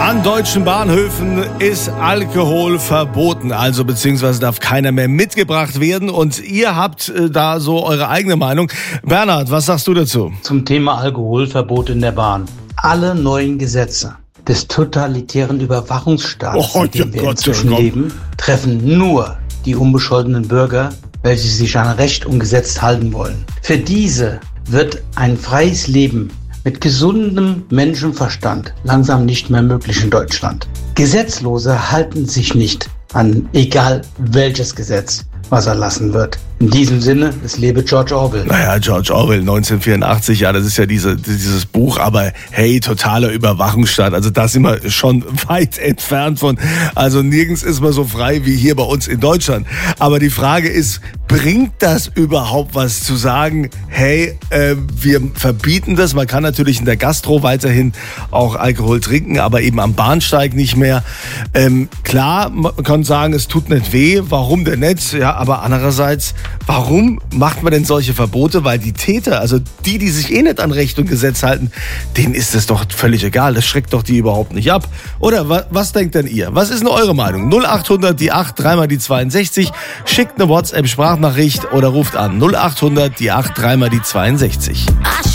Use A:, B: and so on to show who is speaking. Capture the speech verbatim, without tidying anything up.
A: An deutschen Bahnhöfen ist Alkohol verboten, also beziehungsweise darf keiner mehr mitgebracht werden. Und ihr habt äh, da so eure eigene Meinung. Bernhard, was sagst du dazu?
B: Zum Thema Alkoholverbot in der Bahn. Alle neuen Gesetze des totalitären Überwachungsstaates,
A: Oh,
B: in dem wir
A: Gott,
B: inzwischen
A: Gott.
B: leben, treffen nur die unbescholtenen Bürger, welche sich an Recht und Gesetz halten wollen. Für diese wird ein freies Leben mit gesundem Menschenverstand langsam nicht mehr möglich in Deutschland. Gesetzlose halten sich nicht an egal welches Gesetz, was erlassen wird. In diesem Sinne, es lebe George Orwell.
A: Naja, George Orwell, neunzehnhundertvierundachtzig, ja, das ist ja diese, dieses Buch, aber hey, totaler Überwachungsstaat, also da sind wir schon weit entfernt von, also nirgends ist man so frei wie hier bei uns in Deutschland. Aber die Frage ist, bringt das überhaupt was zu sagen, hey, äh, wir verbieten das, man kann natürlich in der Gastro weiterhin auch Alkohol trinken, aber eben am Bahnsteig nicht mehr. Ähm, klar, man kann sagen, es tut nicht weh, warum denn nicht, ja, aber andererseits, warum macht man denn solche Verbote? Weil die Täter, also die, die sich eh nicht an Recht und Gesetz halten, denen ist es doch völlig egal. Das schreckt doch die überhaupt nicht ab. Oder was, was denkt denn ihr? Was ist denn eure Meinung? null achthundert, die acht, dreimal die zweiundsechzig. Schickt eine WhatsApp-Sprachnachricht oder ruft an null achthundert, die acht, dreimal die zweiundsechzig.